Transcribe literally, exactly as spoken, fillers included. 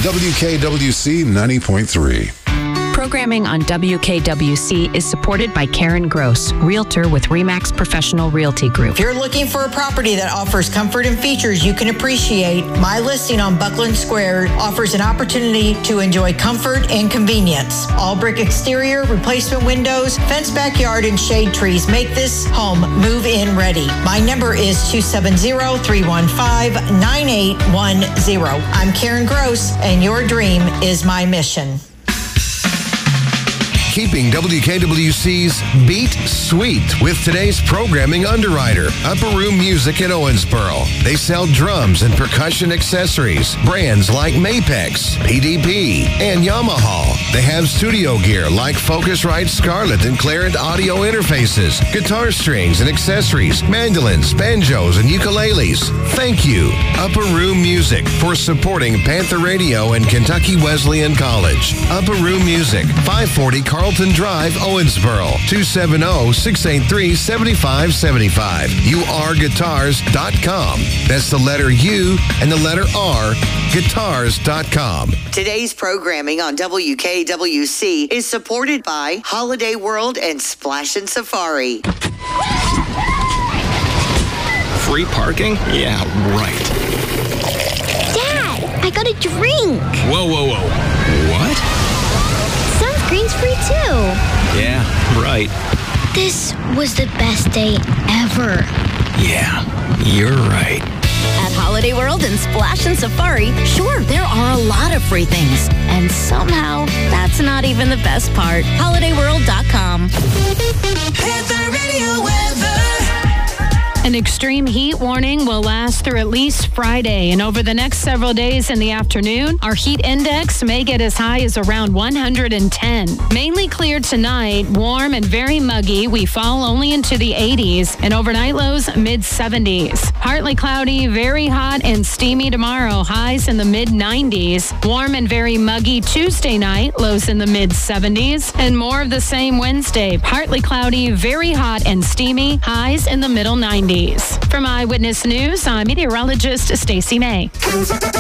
W K W C ninety point three. Programming on W K W C is supported by Karen Gross, Realtor with Remax Professional Realty Group. If you're looking for a property that offers comfort and features you can appreciate, my listing on Buckland Square offers an opportunity to enjoy comfort and convenience. All brick exterior, replacement windows, fenced backyard, and shade trees make this home move-in ready. My number is two seven zero, three one five, nine eight one zero. I'm Karen Gross, and your dream is my mission. Keeping W K W C's Beat Sweet with today's programming underwriter, Upper Room Music in Owensboro. They sell drums and percussion accessories, brands like Mapex, P D P, and Yamaha. They have studio gear like Focusrite Scarlett and Clarent audio interfaces, guitar strings and accessories, mandolins, banjos, and ukuleles. Thank you, Upper Room Music, for supporting Panther Radio and Kentucky Wesleyan College. Upper Room Music, five forty Carlton Drive, Owensboro, two seven zero, six eight three, seven five seven five. U R guitars dot com. That's the letter U and the letter R, guitars dot com. Today's programming on W K W C is supported by Holiday World and Splash and Safari. Free parking? Yeah, right. Dad, I got a drink. Whoa, whoa, whoa. What? Sunscreen's free too. Yeah, right. This was the best day ever. Yeah, you're right. At Holiday World and Splash and Safari, sure, there are a lot of free things. And somehow, that's not even the best part. holiday world dot com. Panther Radio weather. An extreme heat warning will last through at least Friday, and over the next several days in the afternoon, our heat index may get as high as around one hundred ten. Mainly clear tonight, warm and very muggy. We fall only into the eighties, and overnight lows mid seventies. Partly cloudy, very hot and steamy tomorrow, highs in the mid nineties. Warm and very muggy Tuesday night, lows in the mid seventies, and more of the same Wednesday. Partly cloudy, very hot and steamy, highs in the middle nineties. From Eyewitness News, I'm meteorologist Stacey May.